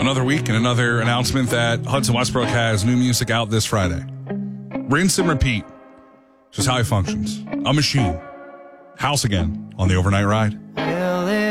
Another week and another announcement that Hudson Westbrook has new music out this Friday. Rinse and repeat. Just how he functions. A machine. House again on the Overnight Ride.